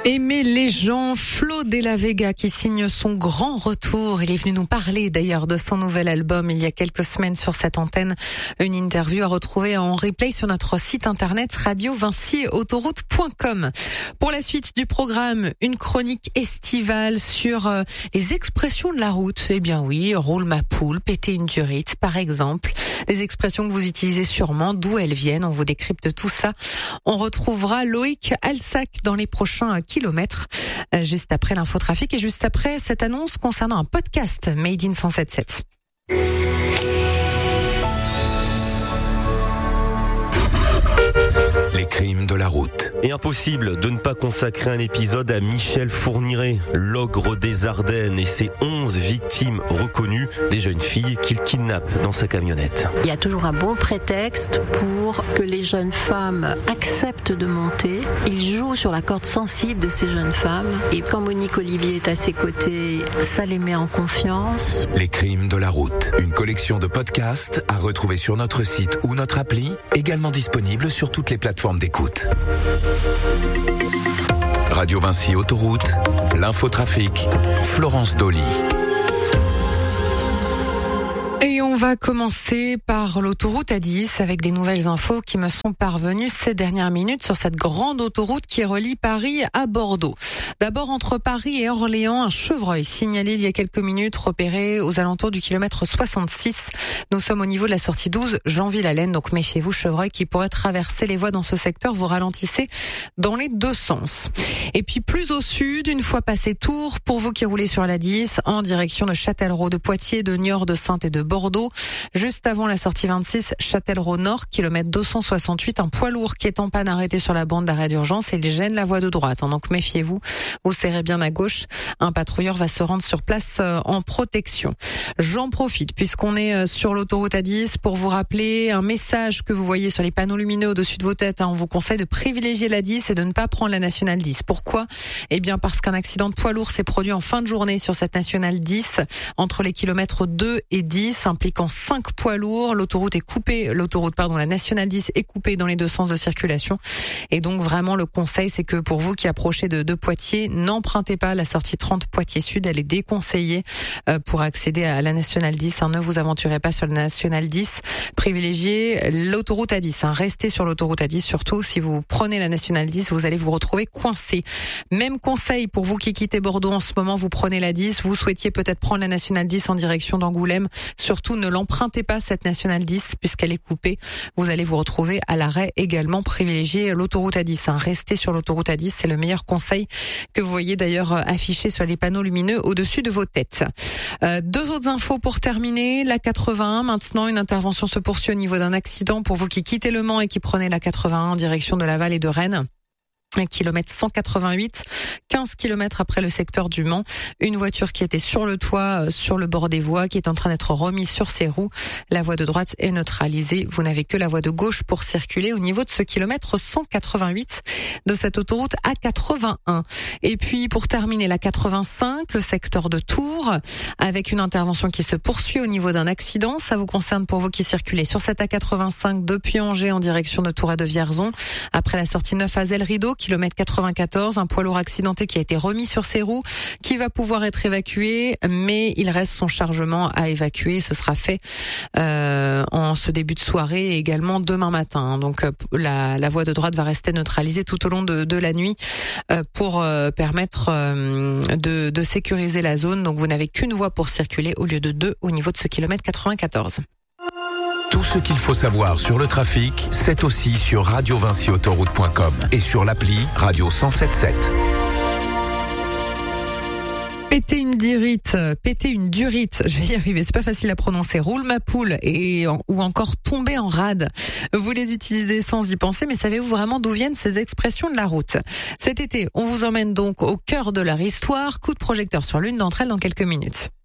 Aimer les gens, Flo de la Vega qui signe son grand retour. Il est venu nous parler d'ailleurs de son nouvel album il y a quelques semaines sur cette antenne. Une interview à retrouver en replay sur notre site internet radiovincyautoroute.com. Pour la suite du programme, une chronique estivale sur les expressions de la route. Eh bien oui, roule ma poule, péter une durite par exemple. Des expressions que vous utilisez sûrement, d'où elles viennent. On vous décrypte tout ça. On retrouvera Loïc Alsac dans les prochains kilomètres, juste après l'infotrafic et juste après cette annonce concernant un podcast Made in 107.7. Les crimes de la route. Et impossible de ne pas consacrer un épisode à Michel Fourniret, l'ogre des Ardennes et ses 11 victimes reconnues, des jeunes filles qu'il kidnappe dans sa camionnette. Il y a toujours un bon prétexte pour que les jeunes femmes acceptent de monter. Il joue sur la corde sensible de ces jeunes femmes. Et quand Monique Olivier est à ses côtés, ça les met en confiance. Les crimes de la route. Une collection de podcasts à retrouver sur notre site ou notre appli, également disponible sur toutes les plateformes d'écoute. Radio Vinci Autoroute, l'infotrafic, Florence Dolly. Et on va commencer par l'autoroute A10 avec des nouvelles infos qui me sont parvenues ces dernières minutes sur cette grande autoroute qui relie Paris à Bordeaux. D'abord, entre Paris et Orléans, un chevreuil signalé il y a quelques minutes, repéré aux alentours du kilomètre 66. Nous sommes au niveau de la sortie 12, Jeanville-Allen, donc méfiez-vous, chevreuil qui pourrait traverser les voies dans ce secteur. Vous ralentissez dans les deux sens. Et puis plus au sud, une fois passé Tours, pour vous qui roulez sur la 10, en direction de Châtellerault, de Poitiers, de Niort, de Saintes et de Bordeaux. Juste avant la sortie 26, Châtellerault Nord, kilomètre 268, un poids lourd qui est en panne arrêté sur la bande d'arrêt d'urgence et il gêne la voie de droite. Donc méfiez-vous, vous serrez bien à gauche. Un patrouilleur va se rendre sur place en protection. J'en profite puisqu'on est sur l'autoroute A10 pour vous rappeler un message que vous voyez sur les panneaux lumineux au-dessus de vos têtes. On vous conseille de privilégier la 10 et de ne pas prendre la nationale 10. Pourquoi ? Eh bien parce qu'un accident de poids lourd s'est produit en fin de journée sur cette nationale 10 entre les kilomètres 2 et 10 impliquant 5 poids lourds. La nationale 10 est coupée dans les deux sens de circulation. Et donc vraiment le conseil c'est que pour vous qui approchez de Poitiers, n'empruntez pas la sortie 30 Poitiers Sud, elle est déconseillée pour accéder à la nationale 10. Ne vous aventurez pas sur la nationale 10. Privilégiez l'autoroute A10. Restez sur l'autoroute A10, surtout si vous prenez la nationale 10, vous allez vous retrouver coincé. Même conseil pour vous qui quittez Bordeaux en ce moment, vous prenez la 10, vous souhaitiez peut-être prendre la nationale 10 en direction d'Angoulême. Surtout, ne l'empruntez pas cette nationale 10 puisqu'elle est coupée. Vous allez vous retrouver à l'arrêt également. Privilégiez l'autoroute A10. Restez sur l'autoroute A10, c'est le meilleur conseil que vous voyez d'ailleurs affiché sur les panneaux lumineux au-dessus de vos têtes. Deux autres infos pour terminer. La 81, maintenant, une intervention se poursuit au niveau d'un accident pour vous qui quittez Le Mans et qui prenez la 81 en direction de Laval et de Rennes. 1 kilomètre 188, 15 kilomètres après le secteur du Mans. Une voiture qui était sur le toit, sur le bord des voies, qui est en train d'être remise sur ses roues. La voie de droite est neutralisée. Vous n'avez que la voie de gauche pour circuler au niveau de ce kilomètre 188 de cette autoroute A81. Et puis, pour terminer, la 85, le secteur de Tours, avec une intervention qui se poursuit au niveau d'un accident. Ça vous concerne pour vous qui circulez sur cette A85 depuis Angers en direction de Tours et de Vierzon. Après la sortie 9 à Zell-Rideau, kilomètre 94, un poids lourd accidenté qui a été remis sur ses roues, qui va pouvoir être évacué, mais il reste son chargement à évacuer. Ce sera fait en ce début de soirée et également demain matin. Donc la voie de droite va rester neutralisée tout au long de la nuit pour permettre de sécuriser la zone. Donc vous n'avez qu'une voie pour circuler au lieu de deux au niveau de ce kilomètre 94. Tout ce qu'il faut savoir sur le trafic, c'est aussi sur radiovincyautoroute.com et sur l'appli Radio 107.7. Péter une durite, je vais y arriver, c'est pas facile à prononcer. Roule ma poule ou encore tomber en rade. Vous les utilisez sans y penser, mais savez-vous vraiment d'où viennent ces expressions de la route ? Cet été, on vous emmène donc au cœur de leur histoire. Coup de projecteur sur l'une d'entre elles dans quelques minutes.